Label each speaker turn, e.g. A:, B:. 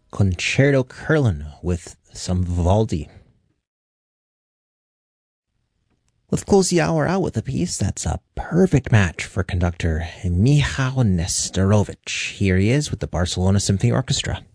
A: Concerto Curlin with some Vivaldi. Let's close the hour out with a piece that's a perfect match for conductor Michał Nesterovich. Here he is with the Barcelona Symphony Orchestra.